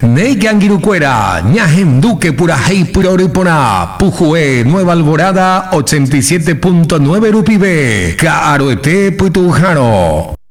Neigangirucuera, Ñajem Duque Purajei Puroripona, Pujue, Nueva Alborada, 87.9 Rupibe, Caroete Puitujano.